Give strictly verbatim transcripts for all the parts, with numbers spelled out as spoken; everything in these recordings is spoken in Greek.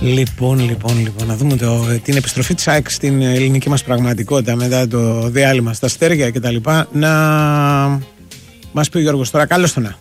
Λοιπόν, λοιπόν, λοιπόν, να δούμε το, την επιστροφή της ΑΕΚ στην ελληνική μας πραγματικότητα μετά το διάλειμμα στα αστέρια και τα λοιπά. Να μας πει ο Γιώργος τώρα, καλώς το να.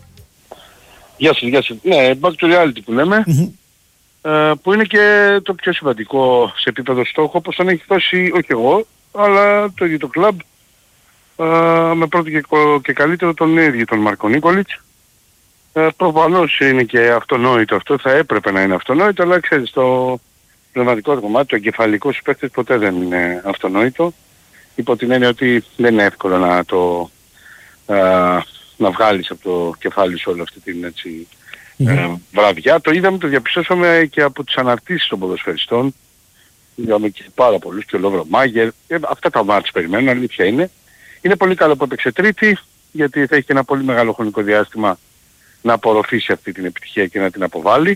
Γεια σας, γεια σας. Ναι, back to reality που λέμε, mm-hmm. ε, που είναι και το πιο σημαντικό σε επίπεδο στόχο, όπως τον έχει δώσει όχι εγώ, αλλά το ίδιο το κλαμπ, ε, με πρώτο και, και καλύτερο τον ίδιο τον Μάρκο Νίκολιτς. Ε, προφανώς είναι και αυτονόητο αυτό, θα έπρεπε να είναι αυτονόητο, αλλά ξέρεις το πνευματικό κομμάτι, το εγκεφαλικό στους παίκτες ποτέ δεν είναι αυτονόητο. Υπό την έννοια ότι δεν είναι εύκολο να το ε, να βγάλεις από το κεφάλι σου όλη αυτή την έτσι, mm-hmm. ε, βραδιά. Το είδαμε, το διαπιστώσαμε και από τις αναρτήσεις των ποδοσφαιριστών. Είδαμε και πάρα πολλούς και ο Λόβρο Μάγερ. Ε, αυτά τα μάτς περιμένουν, αλήθεια είναι. Είναι πολύ καλό που έπαιξε Τρίτη, γιατί θα έχει και ένα πολύ μεγάλο χρονικό διάστημα να απορροφήσει αυτή την επιτυχία και να την αποβάλει.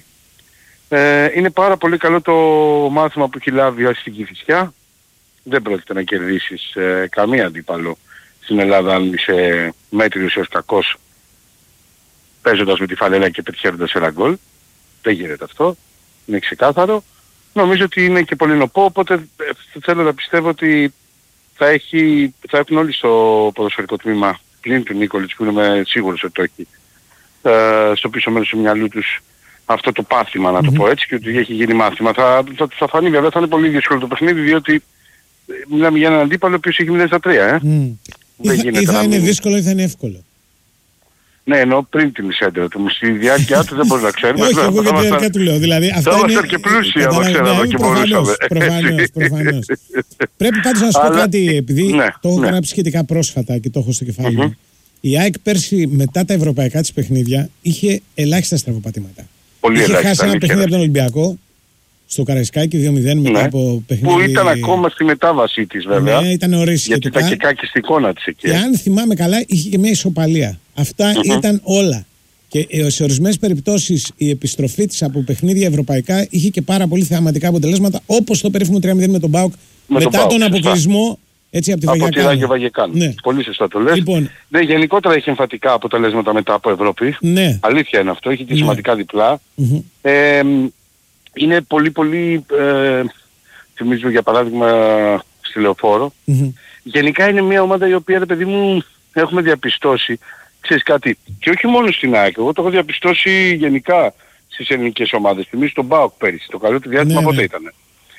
Ε, είναι πάρα πολύ καλό το μάθημα που έχει λάβει στην Κηφισιά. Δεν πρόκειται να κερδίσεις ε, καμία αντίπαλο στην Ελλάδα αν είσαι μέτριος έως κακός παίζοντας με τη φανέλα και πετυχαίνοντας ένα γκολ. Δεν γίνεται αυτό. Είναι ξεκάθαρο. Νομίζω ότι είναι και πολύ νοπό, οπότε ε, θέλω να πιστεύω ότι θα, έχει, θα έχουν όλοι στο ποδοσφαιρικό τμήμα πλην του Νίκολιτς που είμαι σίγουρος ότι το έχει στο πίσω μέρος του μυαλού τους αυτό το πάθημα, να το mm-hmm. πω έτσι, και ότι έχει γίνει μάθημα. Θα, θα, θα φανεί βέβαια, θα είναι πολύ δύσκολο το παιχνίδι, διότι μιλάμε για έναν αντίπαλο ο οποίος έχει μηδέν στα τρία. Ε. Mm. Δεν ή, ή θα είναι μην... δύσκολο ή θα είναι εύκολο. Ναι, εννοώ πριν την μισέντερα του. Στη διάρκεια του δεν μπορεί να ξέρουμε. Όχι, εγώ για τη διάρκεια του λέω. Δηλαδή, θα ήμασταν και πλούσιοι αν ξέραμε και μπορούσαμε. Προφανώς, προφανώς. Πρέπει πάντως να σου πω κάτι, επειδή το έχω γράψει σχετικά πρόσφατα και το έχω στο κεφάλι μου. Η ΑΕΚ πέρσι μετά τα ευρωπαϊκά της παιχνίδια είχε ελάχιστα στραβοπατήματα. Πολύ είχε ελάχιστα. Είχε χάσει ένα παιχνίδι από τον Ολυμπιακό στο Καραϊσκάκι δύο μηδέν μετά ναι. από παιχνίδι. Που ήταν ακόμα στη μετάβασή της βέβαια. Ναι, ήταν ωραίες γιατί ήταν και κάκιστη εικόνα της εκεί. Και αν θυμάμαι καλά είχε και μια ισοπαλία. Αυτά mm-hmm. ήταν όλα. Και σε ορισμένες περιπτώσεις η επιστροφή της από παιχνίδια ευρωπαϊκά είχε και πάρα πολύ θεαματικά αποτελέσματα, όπως το περίφημο τρία μηδέν με τον ΠΑΟΚ μετά τον αποκλεισμό. Έτσι, από τη από τη Ράγια Βαγεκάνου. Ναι. Πολύ σωστά το λες. Λοιπόν, ναι, γενικότερα έχει εμφατικά αποτελέσματα μετά από Ευρώπη. Ναι. Αλήθεια είναι αυτό. Έχει και σημαντικά ναι. διπλά. Mm-hmm. Ε, είναι πολύ πολύ, ε, θυμίζω για παράδειγμα στη Λεωφόρο. Mm-hmm. Γενικά είναι μια ομάδα η οποία, ρε παιδί μου, έχουμε διαπιστώσει, ξέρεις κάτι, και όχι μόνο στην ΑΕΚ. Εγώ το έχω διαπιστώσει γενικά στις ελληνικές ομάδες. Θυμίζω τον ΠΑΟΚ πέρυσι. Το καλό του διάστημα ναι, πότε ναι. ήταν.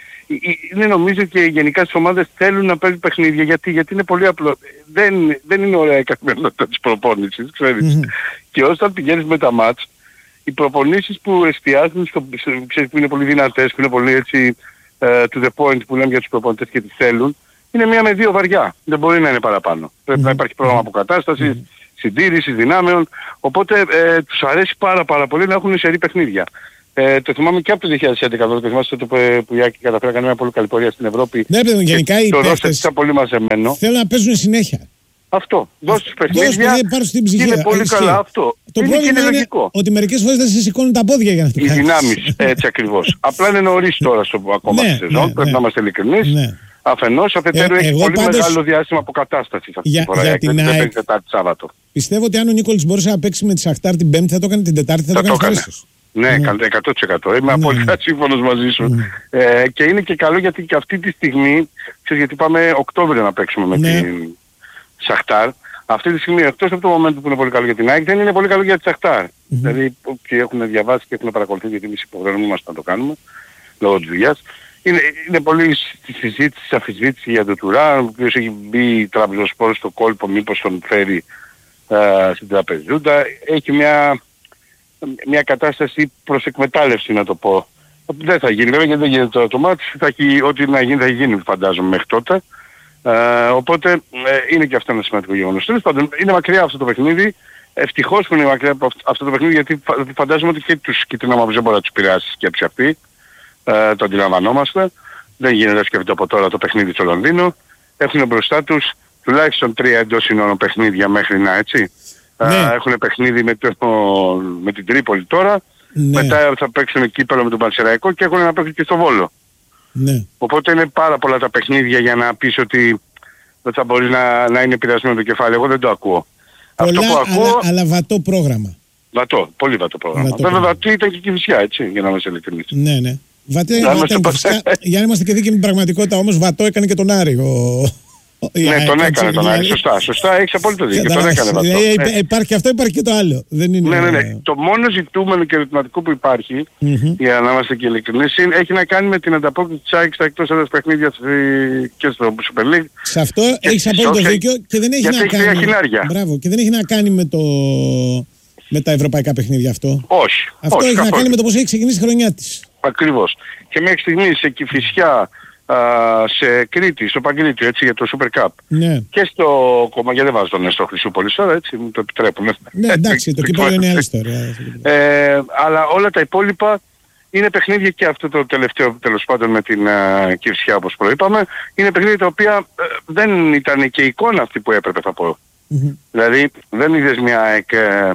Είναι νομίζω και γενικά στις ομάδες θέλουν να παίζουν παιχνίδια. Γιατί, γιατί είναι πολύ απλό. Δεν, δεν είναι ωραία η καθημερινότητα της προπόνησης, ξέρεις. Mm-hmm. Και όταν πηγαίνεις με τα μάτς, οι προπονήσεις που εστιάζουν, στο, ξέρεις, που είναι πολύ δυνατές, που είναι πολύ έτσι uh, to the point που λέμε για τους προπονητές και τι θέλουν, είναι μία με δύο βαριά. Δεν μπορεί να είναι παραπάνω. Mm-hmm. Πρέπει να υπάρχει πρόγραμμα αποκατάστασης, mm-hmm. συντήρησης, δυνάμεων. Οπότε ε, τους αρέσει πάρα πάρα πολύ να έχουν σερί παιχνίδια. Ε, το θυμάμαι και από το δύο χιλιάδες έντεκα, το θυμάστε το που η Άκη καταφέρει να κάνει μια πολύ καλή πορεία στην Ευρώπη. Ναι, παιδί, γενικά οι παίκτες ήταν πολύ μαζεμένο. Θέλουν να παίζουν συνέχεια. Αυτό. Δώσ' τους παιχνίδια. Είναι πολύ καλά αυτό. Το είναι πρόβλημα είναι, είναι ότι μερικές φορές δεν σε σηκώνουν τα πόδια για να το κάνεις. Οι δυνάμεις, έτσι ακριβώς. Απλά είναι νωρίς τώρα στο ακόμα ναι, στη σεζόν, ναι, πρέπει ναι. να είμαστε ειλικρινείς. Ναι. Αφενός, αφετέρου ε, έχει πολύ πάντως, μεγάλο διάστημα αποκατάστασης αυτή για, τη φορά. Για την ΑΕΚ, Σάββατο. Πιστεύω ότι αν ο Νίκολιτς μπορούσε να παίξει με τη Σαχτάρ την Πέμπτη, θα το έκανε την Τετάρτη, θα, θα το έκανε χρήσης. Ναι, εκατό τοις εκατό. Είμαι απόλυτα σύμφωνος μαζί σου. Ε, και είναι και καλό γιατί και αυτή τη στιγμή, ξέρεις, γιατί πάμε Οκτώβριο να παίξουμε με ναι. την Σαχτάρ. Αυτή τη στιγμή, εκτός από το moment που είναι πολύ καλό για την ΑΕΚ, δεν είναι πολύ καλό για τη Σαχτάρ. Mm-hmm. Δηλαδή, όποιοι έχουν διαβάσει και έχουν παρακολουθεί, γιατί εμείς υποχρεωνόμαστε να το κάνουμε, λόγω της δουλειάς, είναι, είναι πολύ στη συζήτηση, στη αφισβήτηση για τον Τουράν, ο οποίος έχει μπει τραυζοσπόρος στο κόλπο, μήπως τον φέρει α, στην τραπεζούντα. Έχει μια, μια κατάσταση προς εκμετάλλευση, να το πω. Δεν θα γίνει, βέβαια, γιατί δεν γίνεται το, το μάτι, θα έχει, ό,τι να γίνει θα γίνει, φαντάζομαι, μέχρι τότε. Uh, οπότε ε, είναι και αυτό ένα σημαντικό γεγονός. Τέλος πάντων, είναι μακριά αυτό το παιχνίδι. Ευτυχώς που είναι μακριά από αυτό το παιχνίδι, γιατί φα, φαντάζομαι ότι και τους κυτρινόμαυρους δεν μπορεί να τους επηρεάσει η σκέψη αυτή. Uh, το αντιλαμβανόμαστε. Δεν γίνεται να σκεφτεί από τώρα το παιχνίδι στο Λονδίνο. Έχουν μπροστά τους τουλάχιστον τρία εντός συνόρων παιχνίδια μέχρι να, έτσι. Ναι. Uh, έχουν παιχνίδι με, το, με την Τρίπολη τώρα. Ναι. Μετά θα παίξουν κύπελλο με τον Πανσεραϊκό και έχουν να παίξουν και στο Βόλο. Ναι. Οπότε είναι πάρα πολλά τα παιχνίδια για να πεις ότι δεν θα μπορεί να, να είναι επηρεασμένο το κεφάλι. Εγώ δεν το ακούω. Πολλά, αυτό που ακούω... αλλά, αλλά βατό πρόγραμμα. Βατό, πολύ βατό πρόγραμμα. Βατό Βέβαια πρόγραμμα. βατό ήταν και η Κηφισιά, έτσι, για να είμαστε ειλικρινείς. Ναι, ναι. Βατό ήταν και φυσικά, για να είμαστε και δίκαιοι με την πραγματικότητα, όμως Βατό έκανε και τον Άρη. Ο... Ναι, τον έκανε τον Άρη. Σωστά, σωστά, έχεις απόλυτο δίκιο. Τον έκανε Βατό. Ε, υπάρχει αυτό, υπάρχει και το άλλο. Δεν είναι... Ναι, ναι, ναι. Το μόνο ζητούμενο και ερωτηματικό που υπάρχει, mm-hmm. για να είμαστε και ειλικρινείς, έχει να κάνει με την ανταπόκριση της ΑΕΚ στα εκτός έδρας παιχνίδια και στο Super League. Σε αυτό έχεις απόλυτο δίκιο και δεν έχει να κάνει. Μπράβο, και δεν έχει να κάνει με το. Με τα ευρωπαϊκά παιχνίδια αυτό. Όχι. Αυτό όχι, έχει καθόλου. να κάνει με το πώς έχει ξεκινήσει η χρονιά της. Ακριβώς. Και μέχρι στιγμής σε Κηφισιά, σε Κρήτη, στο Παγκρίτιο, έτσι, για το Super Cup. Ναι. Και στο κόμμα, γιατί δεν βάζω τον Νέστο Χρυσούπολης τώρα, έτσι, μου το επιτρέπουν. Ναι, εντάξει, το κύπελλο είναι άλλη ιστορία. Ε, αλλά όλα τα υπόλοιπα είναι παιχνίδια, και αυτό το τελευταίο τέλος πάντων με την uh, Κηφισιά, όπως προείπαμε, είναι παιχνίδια τα οποία uh, δεν ήταν και η εικόνα αυτή που έπρεπε, θα πω. Mm-hmm. Δηλαδή δεν είδες μια εκ, uh,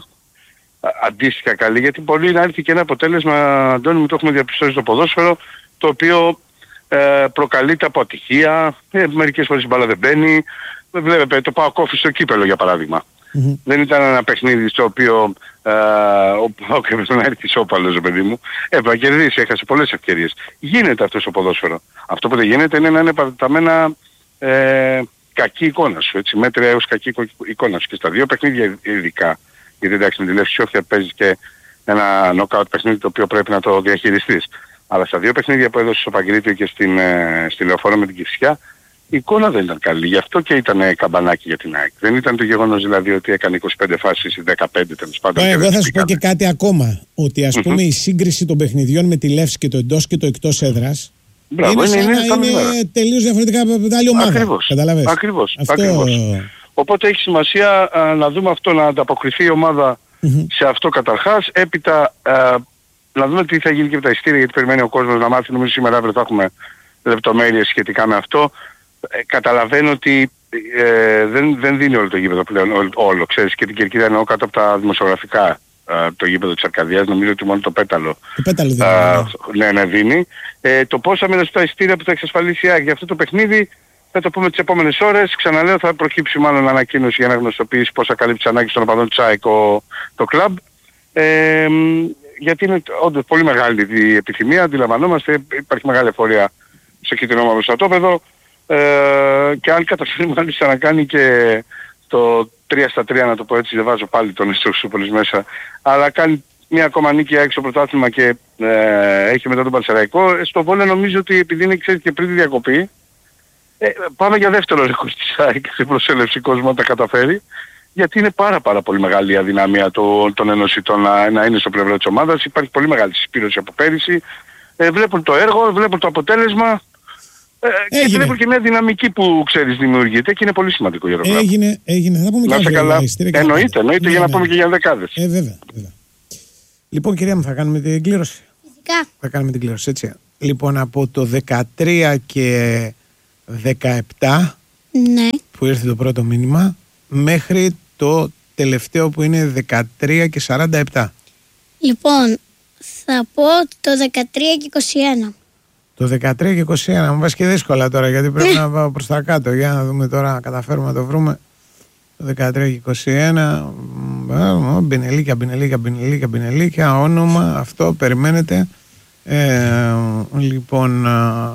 αντίστοιχα καλή, γιατί μπορεί να έρθει και ένα αποτέλεσμα, Αντώνη μου, το έχουμε διαπιστώσει στο ποδόσφαιρο, το οποίο ε, προκαλείται από ατυχία, ε, μερικές φορές η μπάλα δεν μπαίνει. Βλέπετε το ΠΑΟΚ στο κύπελλο για παράδειγμα. Mm-hmm. Δεν ήταν ένα παιχνίδι στο οποίο ε, ο ΠΑΟΚ έπρεπε να έρθει σώπαλος, παιδί μου. Έπρεπε να κερδίσει, έχασε πολλές ευκαιρίες. Γίνεται αυτό στο ποδόσφαιρο. Αυτό που δεν γίνεται είναι να είναι παρατεταμένα ε, κακή εικόνα σου, έτσι, μέτρια έως κακή εικόνα σου. Και στα δύο παιχνίδια ειδικά, γιατί εντάξει με τη Λεύση Σόφια παίζεις και ένα νοκάουτ παιχνίδι το οποίο πρέπει να το διαχειριστείς. Αλλά στα δύο παιχνίδια που έδωσε στο Παγκρίτιο και στην, ε, στη Λεωφόρο με την Κηφισιά, η εικόνα δεν ήταν καλή. Γι' αυτό και ήταν καμπανάκι για την ΑΕΚ. Δεν ήταν το γεγονός δηλαδή ότι έκανε είκοσι πέντε φάσεις ή δεκαπέντε τέλος πάντων. Εγώ θα σου πω και κάτι ακόμα. Ότι ας πούμε mm-hmm. η σύγκριση των παιχνιδιών με τη Λεύση και το εντός και το εκτός έδρας, μπράβο, είναι, είναι, είναι, είναι τελείως διαφορετικά από την άλλη ομάδα. Ακριβώς. Καταλαβες. Ακριβώς. Αυτό... Ακριβώς. Οπότε έχει σημασία α, να δούμε αυτό, να ανταποκριθεί η ομάδα mm-hmm. σε αυτό καταρχάς. Έπειτα α, να δούμε τι θα γίνει και με τα ειστήρια, γιατί περιμένει ο κόσμος να μάθει. Νομίζω σήμερα αύριο θα έχουμε λεπτομέρειες σχετικά με αυτό. Ε, καταλαβαίνω ότι ε, δεν, δεν δίνει όλο το γήπεδο πλέον, όλο, όλο ξέρεις, και την Κερκίδα εννοώ κάτω από τα δημοσιογραφικά α, το γήπεδο της Αρκαδίας, νομίζω ότι μόνο το πέταλο, το πέταλο δίνει, α, ναι, ναι, δίνει. Ε, το πόσα μοιραστούν τα ειστήρια που θα εξασφαλίσει η ΑΕΚ για αυτό το παιχνίδι, θα το πούμε τις επόμενες ώρες. Ξαναλέω, θα προκύψει μάλλον ανακοίνωση για να γνωστοποιήσει πώς θα καλύψει τις ανάγκες των οπαδών της ΑΕΚ το κλαμπ. Ε, γιατί είναι όντως πολύ μεγάλη η επιθυμία, αντιλαμβανόμαστε, υπάρχει μεγάλη εφορία στο κίτρινο μαύρο στρατόπεδο, ε, και αν καταφέρει μάλιστα να κάνει και το τρία στα τρία, να το πω έτσι, δεν βάζω πάλι τον Νέστο Χρυσούπολης μέσα, αλλά κάνει μια ακόμα νίκη έξω πρωτάθλημα και ε, έχει μετά τον Πανσεραϊκό. Στο Βόλο νομίζω ότι επειδή είναι, ξέρεις, και πριν τη διακοπή, ε, πάμε για δεύτερο ρεκόρ της ΑΕΚ σε προσέλευση κόσμου να τα καταφέρει, γιατί είναι πάρα πάρα πολύ μεγάλη η αδυναμία των, των ενωσιτών να, να είναι στο πλευρό της ομάδας. Υπάρχει πολύ μεγάλη συσπήρωση από πέρυσι. Ε, βλέπουν το έργο, βλέπουν το αποτέλεσμα ε, και βλέπουν και μια δυναμική που, ξέρεις, δημιουργείται, και είναι πολύ σημαντικό για το κλαμπ. Έγινε, έγινε. Θα πούμε και καλά. Εννοείται, εννοείται, εννοείται, για να πούμε και για δεκάδες. Ε, βέβαια, βέβαια. Λοιπόν, κυρία μου, θα κάνουμε την κλήρωση. Φυσικά. Θα κάνουμε την κλήρωση, έτσι. Λοιπόν, από το δεκατρία και δεκαεπτά, ναι, που ήρθε το πρώτο μήνυμα, μέχρι το τελευταίο που είναι δεκατρία και σαράντα επτά. Λοιπόν, θα πω το δεκατρία και είκοσι ένα. Το δεκατρία και είκοσι ένα, μου βάζει και δύσκολα τώρα, γιατί πρέπει να πάω προς τα κάτω. Για να δούμε τώρα, να καταφέρουμε να το βρούμε. Το δεκατρία και είκοσι ένα, μπινελίκια, μπινελίκια, μπινελίκια, μπινελίκια, όνομα, αυτό, περιμένετε. Ε, λοιπόν,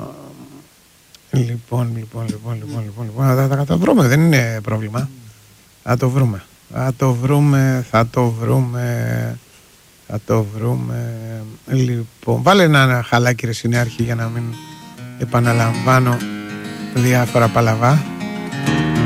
λοιπόν, λοιπόν, λοιπόν, λοιπόν, λοιπόν, λοιπόν, θα, θα το βρούμε, δεν είναι πρόβλημα. Θα το βρούμε, θα το βρούμε, θα το βρούμε, θα το βρούμε. Λοιπόν, βάλε ένα χαλάκι ρε συνέχεια για να μην επαναλαμβάνω διάφορα παλαβά.